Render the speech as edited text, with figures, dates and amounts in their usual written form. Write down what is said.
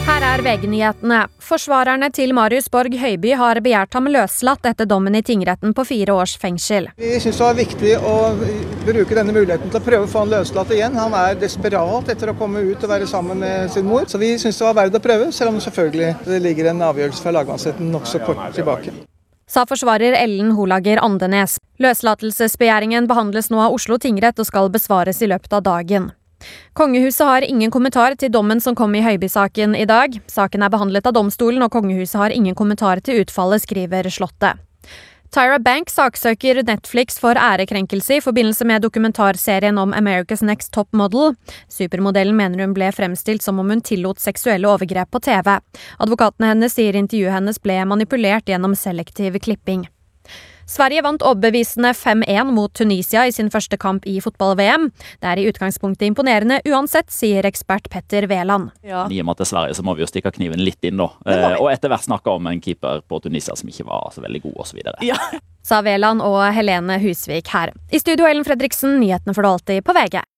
Her VG-nyhetene. Forsvarerne til Marius Borg Høiby har begjært ham løslatt etter dommen i tingretten på 4 års fengsel. Vi synes det var viktig å bruke denne muligheten til å prøve å få han løslatt igjen. Han desperat etter å komme ut og være sammen med sin mor. Så vi synes det var verdt å prøve, selv om selvfølgelig det ligger en avgjørelse fra lagmannsretten nok så kort tilbake. Sa forsvarer Ellen Holager Andenes. Løslatelsesbegjæringen behandles nå av Oslo tingrett og skal besvares i løpet av dagen. Kongehuset har ingen kommentar til dommen som kom i Høiby-saken i dag. Saken er behandlet av domstolen, og kongehuset har ingen kommentar til utfallet, skriver Slottet. Tyra Banks saksøker Netflix for ærekrenkelse i forbindelse med dokumentarserien om America's Next Top Model. Supermodellen mener hun ble fremstilt som om hun tillot seksuelle overgrep på TV. Advokatene hennes sier intervjuet hennes ble manipulert gjennom selektiv klipping. Sverige vant overbevisende 5-1 mot Tunisia i sin første kamp i fotball-VM. Det er i utgangspunktet imponerende uansett, sier ekspert Petter Veland. Ja. I og med at det er Sverige, så må vi jo stikke kniven litt inn da. Og etter hvert snakke om en keeper på Tunisia som ikke var så veldig god og så videre. Ja. Sa Veland og Helene Husvik her. I studio Ellen Fredriksen, nyhetene for det alltid på VG.